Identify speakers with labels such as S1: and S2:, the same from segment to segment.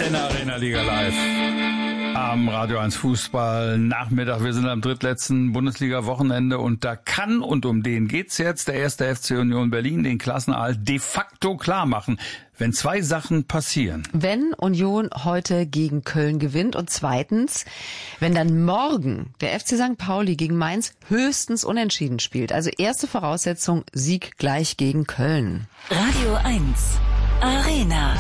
S1: in der Arena Liga live am Radio 1 Fußball Nachmittag. Wir sind am drittletzten Bundesliga-Wochenende und da kann, und um den geht's jetzt, der erste FC Union Berlin den Klassenerhalt de facto klar machen, wenn zwei Sachen passieren.
S2: Wenn Union heute gegen Köln gewinnt und zweitens, wenn dann morgen der FC St. Pauli gegen Mainz höchstens unentschieden spielt. Also erste Voraussetzung, Sieg gleich gegen Köln.
S3: Radio 1 Arena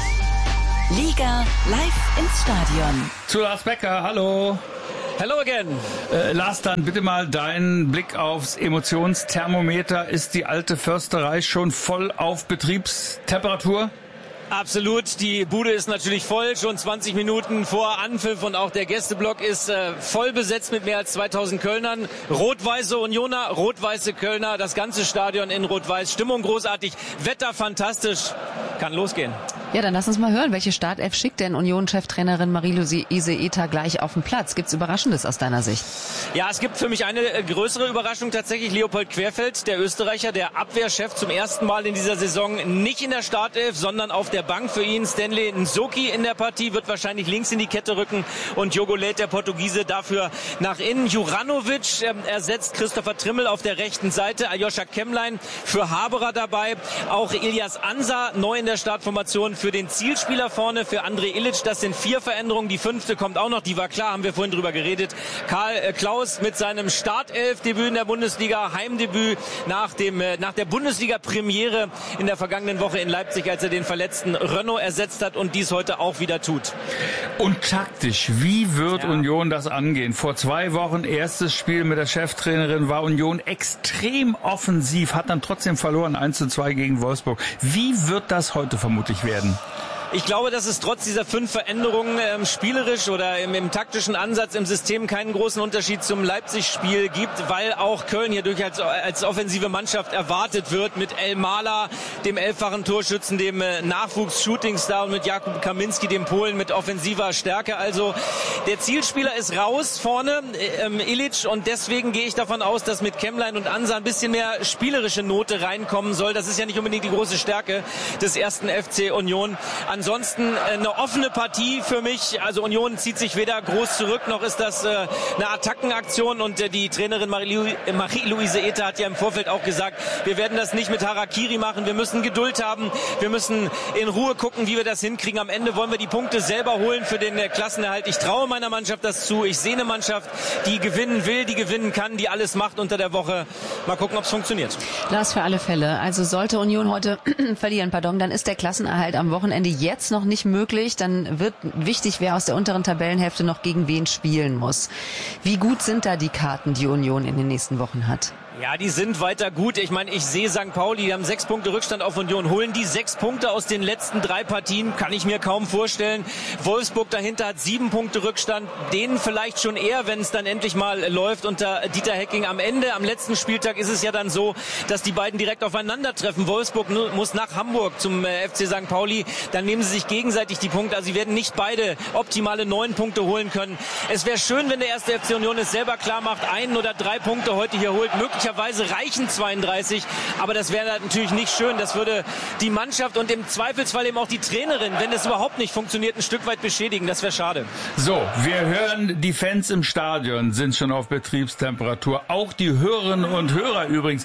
S3: Liga live ins Stadion.
S1: Zu Lars Becker, hallo.
S4: Hello again.
S1: Lars, dann bitte mal deinen Blick aufs Emotionsthermometer. Ist die alte Försterei schon voll auf Betriebstemperatur?
S4: Absolut, die Bude ist natürlich voll, schon 20 Minuten vor Anpfiff und auch der Gästeblock ist voll besetzt mit mehr als 2000 Kölnern. Rot-weiße Unioner, rot-weiße Kölner, das ganze Stadion in rot-weiß, Stimmung großartig, Wetter fantastisch, kann losgehen.
S2: Ja, dann lass uns mal hören, welche Startelf schickt denn Union-Cheftrainerin Marie-Louise Eta gleich auf den Platz? Gibt's Überraschendes aus deiner Sicht?
S4: Ja, es gibt für mich eine größere Überraschung tatsächlich. Leopold Querfeld, der Österreicher, der Abwehrchef, zum ersten Mal in dieser Saison nicht in der Startelf, sondern auf der Bank für ihn. Stanley Nsoki in der Partie, wird wahrscheinlich links in die Kette rücken und Jogo Let, der Portugiese, dafür nach innen. Juranovic ersetzt Christopher Trimmel auf der rechten Seite. Aljoscha Kemmlein für Haberer dabei. Auch Ilias Ansa neu in der Startformation für den Zielspieler vorne, für André Ilic. Das sind 4 Veränderungen. Die 5. kommt auch noch, die war klar, haben wir vorhin drüber geredet. Karl Klaus mit seinem Startelf-Debüt in der Bundesliga, Heimdebüt nach der Bundesliga-Premiere in der vergangenen Woche in Leipzig, als er den verletzten Renault ersetzt hat und dies heute auch wieder tut.
S1: Und taktisch, wie wird Union das angehen? Vor 2 Wochen erstes Spiel mit der Cheftrainerin, war Union extrem offensiv, hat dann trotzdem verloren, 1:2 gegen Wolfsburg. Wie wird das heute vermutlich werden?
S4: Ich glaube, dass es trotz dieser 5 Veränderungen spielerisch oder im taktischen Ansatz im System keinen großen Unterschied zum Leipzig-Spiel gibt, weil auch Köln hier durchaus als offensive Mannschaft erwartet wird mit El Mala, dem 11-fachen Torschützen, dem Nachwuchs-Shootingstar, und mit Jakub Kaminski, dem Polen, mit offensiver Stärke. Also der Zielspieler ist raus vorne, Ilic, und deswegen gehe ich davon aus, dass mit Kemmlein und Ansa ein bisschen mehr spielerische Note reinkommen soll. Das ist ja nicht unbedingt die große Stärke des ersten FC Union. Ansonsten eine offene Partie für mich. Also Union zieht sich weder groß zurück, noch ist das eine Attackenaktion. Und die Trainerin Marie-Louise Eta hat ja im Vorfeld auch gesagt, wir werden das nicht mit Harakiri machen. Wir müssen Geduld haben. Wir müssen in Ruhe gucken, wie wir das hinkriegen. Am Ende wollen wir die Punkte selber holen für den Klassenerhalt. Ich traue meiner Mannschaft das zu. Ich sehe eine Mannschaft, die gewinnen will, die gewinnen kann, die alles macht unter der Woche. Mal gucken, ob es funktioniert.
S2: Lars, für alle Fälle. Also sollte Union heute verlieren, dann ist der Klassenerhalt am Wochenende jetzt noch nicht möglich. Dann wird wichtig, wer aus der unteren Tabellenhälfte noch gegen wen spielen muss. Wie gut sind da die Karten, die Union in den nächsten Wochen hat?
S4: Ja, die sind weiter gut. Ich meine, ich sehe St. Pauli, die haben 6 Punkte Rückstand auf Union. Holen die 6 Punkte aus den letzten 3 Partien? Kann ich mir kaum vorstellen. Wolfsburg dahinter hat 7 Punkte Rückstand. Denen vielleicht schon eher, wenn es dann endlich mal läuft unter Dieter Hecking. Am Ende, am letzten Spieltag ist es ja dann so, dass die beiden direkt aufeinandertreffen. Wolfsburg muss nach Hamburg zum FC St. Pauli. Dann nehmen sie sich gegenseitig die Punkte. Also sie werden nicht beide optimale 9 Punkte holen können. Es wäre schön, wenn der erste FC Union es selber klar macht, 1 oder 3 Punkte heute hier holt. Möglicherweise reichen 32, aber das wäre natürlich nicht schön. Das würde die Mannschaft und im Zweifelsfall eben auch die Trainerin, wenn es überhaupt nicht funktioniert, ein Stück weit beschädigen. Das wäre schade.
S1: So, wir hören, die Fans im Stadion sind schon auf Betriebstemperatur. Auch die Hörerinnen und Hörer übrigens.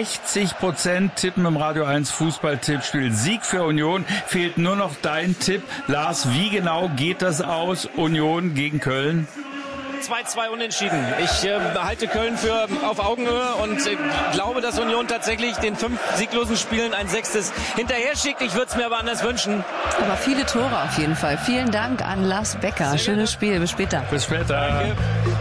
S1: 60% tippen im Radio 1 Fußball-Tippspiel. Sieg für Union. Fehlt nur noch dein Tipp. Lars, wie genau geht das aus? Union gegen Köln?
S4: 2:2 unentschieden. Ich halte Köln für auf Augenhöhe und glaube, dass Union tatsächlich den 5 sieglosen Spielen ein 6. hinterher schickt. Ich würde es mir aber anders wünschen.
S2: Aber viele Tore auf jeden Fall. Vielen Dank an Lars Becker. Schönes Spiel. Bis später.
S1: Bis später.
S4: Danke.